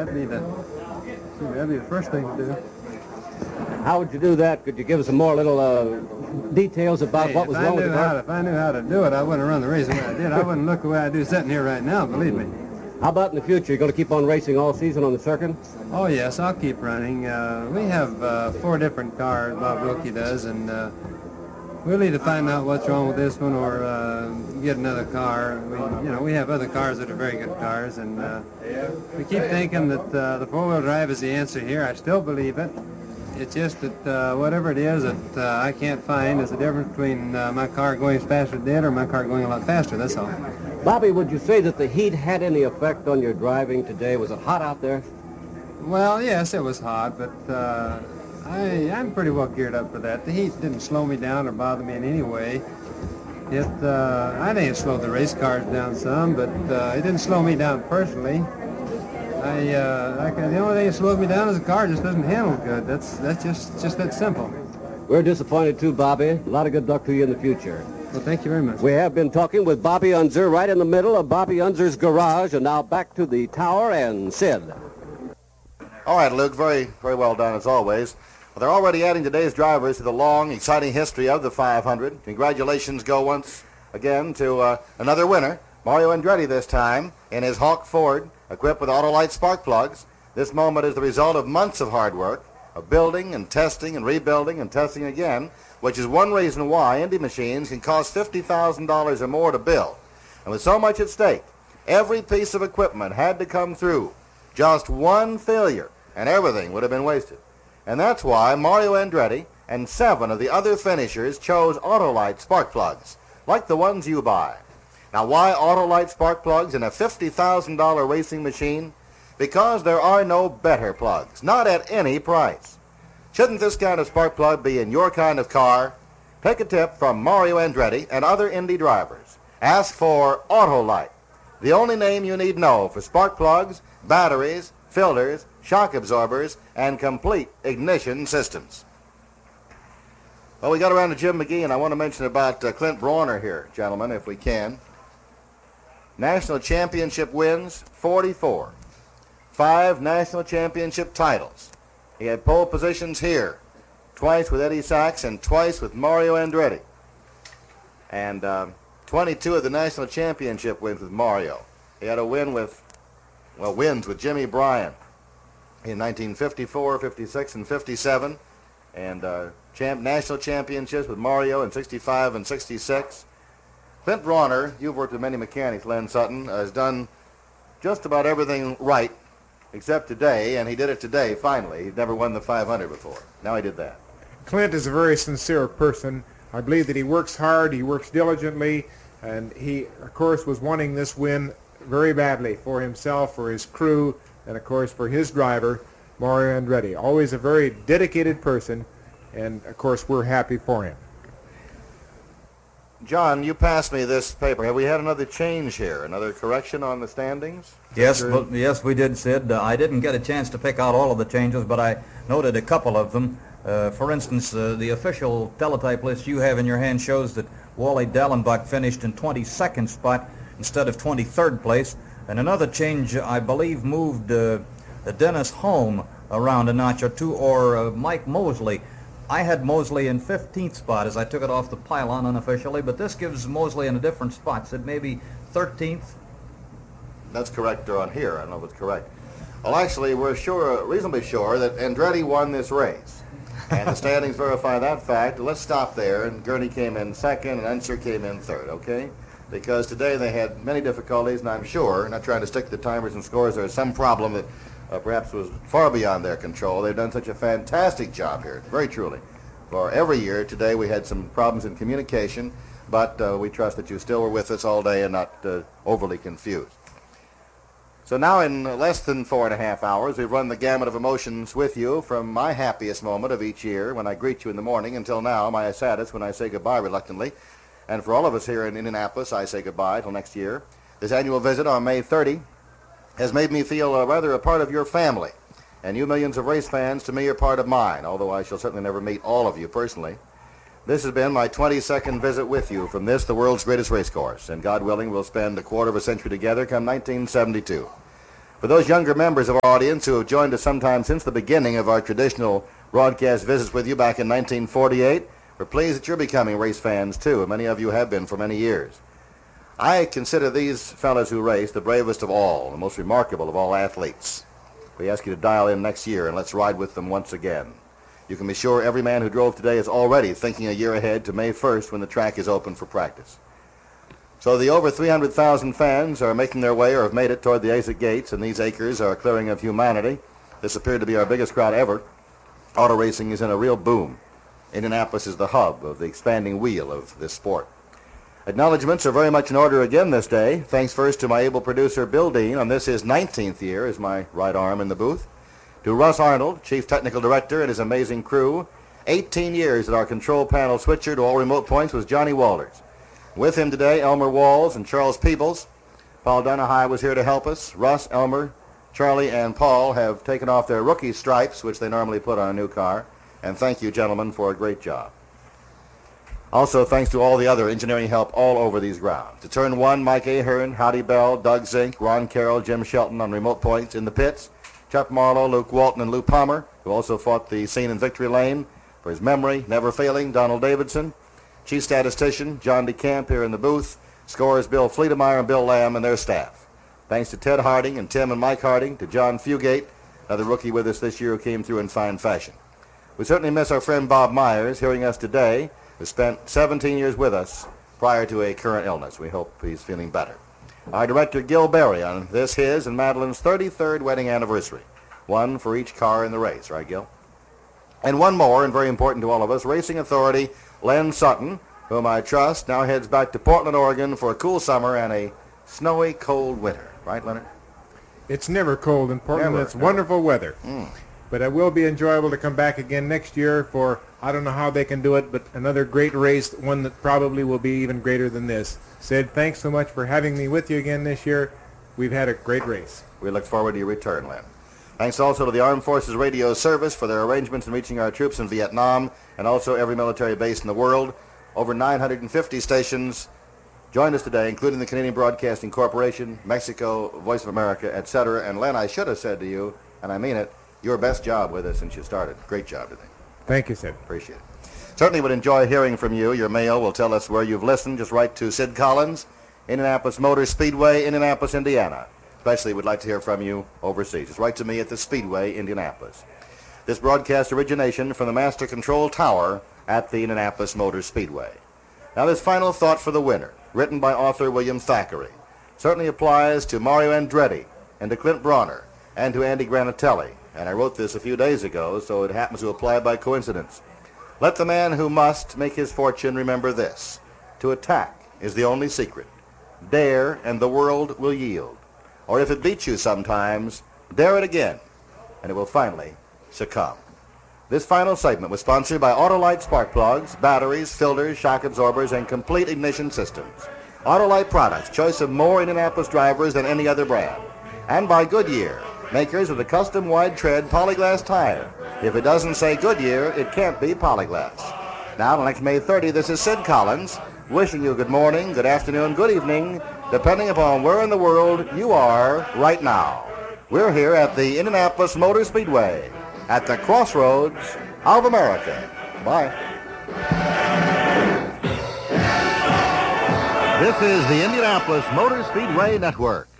that'd be the first thing to do. How would you do that? Could you give us some more little details about what was wrong with the car? If I knew how to do it, I wouldn't run the race the way I did. I wouldn't look the way I do sitting here right now, believe me. How about in the future? You're going to keep on racing all season on the circuit? Oh, yes, I'll keep running. We have 4 different cars, Bob Wilkie does, and we'll either find out what's wrong with this one or get another car. We have other cars that are very good cars, and we keep thinking that the four-wheel drive is the answer here. I still believe it. It's just that whatever it is that I can't find is the difference between my car going as fast as it did or my car going a lot faster, that's all. Bobby, would you say that the heat had any effect on your driving today? Was it hot out there? Well, yes, it was hot, but I'm pretty well geared up for that. The heat didn't slow me down or bother me in any way. I think it slowed the race cars down some, but it didn't slow me down personally. The only thing that slowed me down is the car just doesn't handle good. That's just that simple. We're disappointed too, Bobby. A lot of good luck to you in the future. Well, thank you very much. We have been talking with Bobby Unser right in the middle of Bobby Unser's garage, and now back to the tower and Sid. All right, Luke, very, very well done as always. Well, they're already adding today's drivers to the long, exciting history of the 500. Congratulations go once again to another winner, Mario Andretti this time, in his Hawk Ford, equipped with Autolite spark plugs. This moment is the result of months of hard work, of building and testing and rebuilding and testing again, which is one reason why Indy machines can cost $50,000 or more to build. And with so much at stake, every piece of equipment had to come through. Just one failure, and everything would have been wasted. And that's why Mario Andretti and 7 of the other finishers chose Autolite spark plugs, like the ones you buy. Now, why Autolite spark plugs in a $50,000 racing machine? Because there are no better plugs, not at any price. Shouldn't this kind of spark plug be in your kind of car? Take a tip from Mario Andretti and other Indy drivers. Ask for Autolite, the only name you need know for spark plugs, batteries, filters, shock absorbers, and complete ignition systems. Well, we got around to Jim McGee, and I want to mention about Clint Brawner here, gentlemen, if we can. National championship wins, 44. 5 national championship titles. He had pole positions here, twice with Eddie Sachs and twice with Mario Andretti. And 22 of the national championship wins with Mario. He had a wins with Jimmy Bryan in 1954, 56, and 57. And national championships with Mario in 65 and 66. Clint Brawner, you've worked with many mechanics, Len Sutton, has done just about everything right except today, and he did it today, finally. He'd never won the 500 before. Now he did that. Clint is a very sincere person. I believe that he works hard, he works diligently, and he, of course, was wanting this win very badly for himself, for his crew, and, of course, for his driver, Mario Andretti. Always a very dedicated person, and, of course, we're happy for him. John, you passed me this paper. Have we had another change here, another correction on the standings? Yes, yes, we did, Sid. I didn't get a chance to pick out all of the changes, but I noted a couple of them. For instance, the official teletype list you have in your hand shows that Wally Dallenbach finished in 22nd spot instead of 23rd place. And another change, I believe, moved Dennis Holm around a notch or two, or Mike Mosley. I had Mosley in 15th spot as I took it off the pylon unofficially, but this gives Mosley in a different spot. Said maybe 13th. That's correct on here. I don't know if it's correct. Well, actually, we're reasonably sure that Andretti won this race. And the standings verify that fact. Let's stop there. And Gurney came in second and Unser came in third, okay? Because today they had many difficulties, and I'm sure, not trying to stick to the timers and scores, there was some problem that perhaps was far beyond their control. They've done such a fantastic job here, very truly. For every year, today we had some problems in communication, but we trust that you still were with us all day and not overly confused. So now in less than 4.5 hours, we've run the gamut of emotions with you from my happiest moment of each year when I greet you in the morning until now, my saddest when I say goodbye reluctantly. And for all of us here in Indianapolis, I say goodbye till next year. This annual visit on May 30 has made me feel rather a part of your family. And you millions of race fans, to me, are part of mine, although I shall certainly never meet all of you personally. This has been my 22nd visit with you from this, the world's greatest race course, and God willing, we'll spend a quarter of a century together come 1972. For those younger members of our audience who have joined us sometime since the beginning of our traditional broadcast visits with you back in 1948, we're pleased that you're becoming race fans too, and many of you have been for many years. I consider these fellas who race the bravest of all, the most remarkable of all athletes. We ask you to dial in next year and let's ride with them once again. You can be sure every man who drove today is already thinking a year ahead to May 1st when the track is open for practice. So the over 300,000 fans are making their way or have made it toward the exit gates, and these acres are clearing of humanity. This appeared to be our biggest crowd ever. Auto racing is in a real boom. Indianapolis is the hub of the expanding wheel of this sport. Acknowledgements are very much in order again this day. Thanks first to my able producer, Bill Dean, on this his 19th year as my right arm in the booth. To Russ Arnold, Chief Technical Director, and his amazing crew. 18 years at our control panel switcher to all remote points was Johnny Walters. With him today, Elmer Walls and Charles Peebles. Paul Donahue was here to help us. Russ, Elmer, Charlie, and Paul have taken off their rookie stripes, which they normally put on a new car. And thank you, gentlemen, for a great job. Also, thanks to all the other engineering help all over these grounds. To turn one, Mike Ahern, Howdy Bell, Doug Zink, Ron Carroll, Jim Shelton on remote points. In the pits, Chuck Marlowe, Luke Walton, and Lou Palmer, who also fought the scene in Victory Lane. For his memory, never failing, Donald Davidson. Chief Statistician, John DeCamp here in the booth. Scorers, Bill Fleetemeyer and Bill Lamb and their staff. Thanks to Ted Harding and Tim and Mike Harding, to John Fugate, another rookie with us this year who came through in fine fashion. We certainly miss our friend Bob Myers, hearing us today, who spent 17 years with us prior to a current illness. We hope he's feeling better. Our director, Gil Berry, on this, his, and Madeline's 33rd wedding anniversary. One for each car in the race, right, Gil? And one more, and very important to all of us, racing authority Len Sutton, whom I trust now heads back to Portland, Oregon for a cool summer and a snowy, cold winter. Right, Leonard? It's never cold in Portland. Never, It's wonderful weather. Mm. But it will be enjoyable to come back again next year for, I don't know how they can do it, but another great race, one that probably will be even greater than this. Sid, thanks so much for having me with you again this year. We've had a great race. We look forward to your return, Len. Thanks also to the Armed Forces Radio Service for their arrangements in reaching our troops in Vietnam and also every military base in the world. Over 950 stations joined us today, including the Canadian Broadcasting Corporation, Mexico, Voice of America, etc. And Len, I should have said to you, and I mean it, your best job with us since you started. Great job today. Thank you, Sid. Appreciate it. Certainly would enjoy hearing from you. Your mail will tell us where you've listened. Just write to Sid Collins, Indianapolis Motor Speedway, Indianapolis, Indiana. Especially would like to hear from you overseas. Just write to me at the Speedway, Indianapolis. This broadcast origination from the Master Control Tower at the Indianapolis Motor Speedway. Now this final thought for the winter, written by author William Thackeray, certainly applies to Mario Andretti and to Clint Bronner and to Andy Granatelli. And I wrote this a few days ago, so it happens to apply by coincidence. Let the man who must make his fortune remember this. To attack is the only secret. Dare, and the world will yield. Or if it beats you sometimes, dare it again, and it will finally succumb. This final segment was sponsored by Autolite spark plugs, batteries, filters, shock absorbers, and complete ignition systems. Autolite products, choice of more Indianapolis drivers than any other brand. And by Goodyear, makers of the custom wide tread Polyglass tire. If it doesn't say Goodyear, it can't be Polyglass. Now, till next May 30, this is Sid Collins, wishing you good morning, good afternoon, good evening, depending upon where in the world you are right now. We're here at the Indianapolis Motor Speedway, at the crossroads of America. Bye. This is the Indianapolis Motor Speedway Network.